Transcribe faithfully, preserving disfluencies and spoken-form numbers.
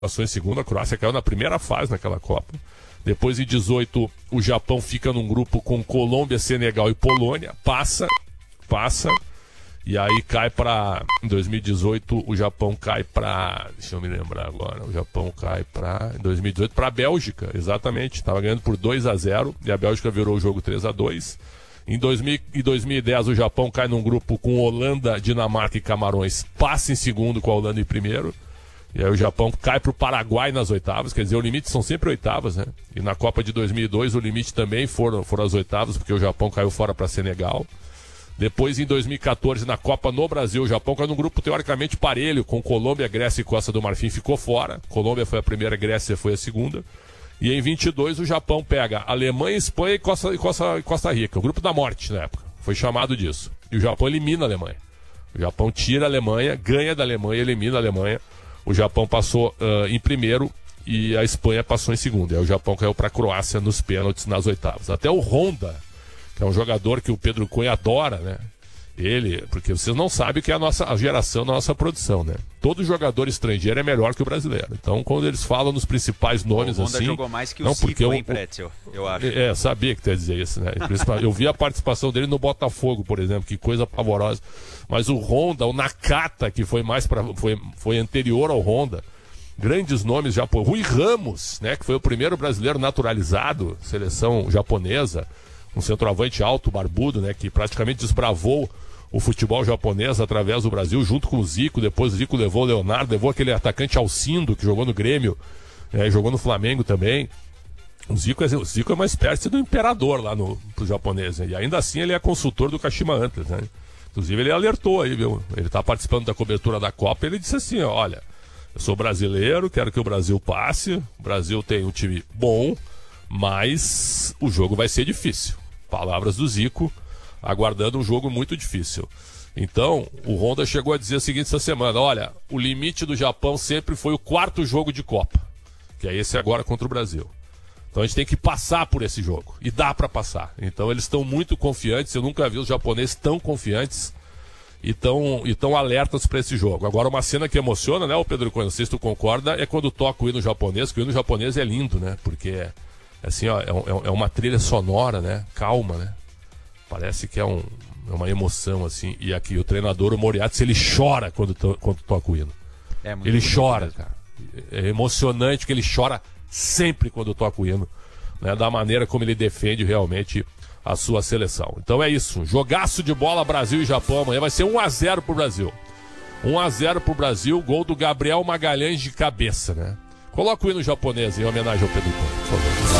passou em segunda, a Croácia caiu na primeira fase naquela Copa. Depois, em dezoito, o Japão fica num grupo com Colômbia, Senegal e Polônia. Passa, passa. E aí cai para... Em dois mil e dezoito, o Japão cai para... Deixa eu me lembrar agora. O Japão cai para... Em dois mil e dezoito, para a Bélgica, exatamente. Estava ganhando por dois a zero. E a Bélgica virou o jogo três a dois. Em dois mil e dez, o Japão cai num grupo com Holanda, Dinamarca e Camarões. Passa em segundo com a Holanda em primeiro. E aí o Japão cai para o Paraguai nas oitavas. Quer dizer, o limite são sempre oitavas, né? E na Copa de dois mil e dois, o limite também foram, foram as oitavas, porque o Japão caiu fora para Senegal. Depois, em dois mil e quatorze, na Copa no Brasil, o Japão caiu num grupo teoricamente parelho, com Colômbia, Grécia e Costa do Marfim, ficou fora. Colômbia foi a primeira, Grécia foi a segunda. E em vinte e dois, o Japão pega Alemanha, Espanha e Costa, e Costa, e Costa Rica, o grupo da morte na época. Foi chamado disso. E o Japão elimina a Alemanha. O Japão tira a Alemanha, ganha da Alemanha, elimina a Alemanha. O Japão passou uh, em primeiro e a Espanha passou em segundo. E aí o Japão caiu para a Croácia nos pênaltis nas oitavas. Até o Honda, que é um jogador que o Pedro Cunha adora, né? Ele, porque vocês não sabem que é a nossa a geração da nossa produção, né? Todo jogador estrangeiro é melhor que o brasileiro. Então, quando eles falam nos principais nomes o Honda assim... jogou mais que o não, Zico, porque hein, Pretzel, eu acho. É, sabia que tu ia dizer isso, né? Eu vi a participação dele no Botafogo, por exemplo, que coisa pavorosa. Mas o Honda, o Nakata, que foi mais para foi, foi anterior ao Honda, grandes nomes japoneses. Rui Ramos, né? Que foi o primeiro brasileiro naturalizado, seleção japonesa, um centroavante alto, barbudo, né? Que praticamente desbravou o futebol japonês através do Brasil, junto com o Zico. Depois o Zico levou o Leonardo, levou aquele atacante Alcindo, que jogou no Grêmio, é, jogou no Flamengo também. O Zico, é, o Zico é uma espécie do imperador lá no, pro japonês, né? E ainda assim ele é consultor do Kashima Antlers, né? Inclusive ele alertou aí, viu? Ele tá participando da cobertura da Copa e ele disse assim, ó, olha, eu sou brasileiro, quero que o Brasil passe, o Brasil tem um time bom, mas o jogo vai ser difícil. Palavras do Zico, aguardando um jogo muito difícil. Então, o Honda chegou a dizer o seguinte essa semana, olha, o limite do Japão sempre foi o quarto jogo de Copa, que é esse agora contra o Brasil. Então a gente tem que passar por esse jogo, e dá para passar. Então eles estão muito confiantes, eu nunca vi os japoneses tão confiantes e tão, e tão alertas para esse jogo. Agora, uma cena que emociona, né, o Pedro Cunha, não sei se tu concorda, é quando toca o hino japonês, que o hino japonês é lindo, né, porque assim, ó, é, é uma trilha sonora, né, calma, né. Parece que é, um, é uma emoção, assim. E aqui o treinador, o Moriarty, ele chora quando, to, quando toca o hino. É muito ele chora, mesmo. Cara. É emocionante que ele chora sempre quando toca o hino, né? Da maneira como ele defende realmente a sua seleção. Então é isso. Jogaço de bola Brasil e Japão. Amanhã vai ser um a zero pro Brasil. um a zero pro Brasil. Gol do Gabriel Magalhães de cabeça, né? Coloca o hino japonês em homenagem ao Pedro Cunha, por favor.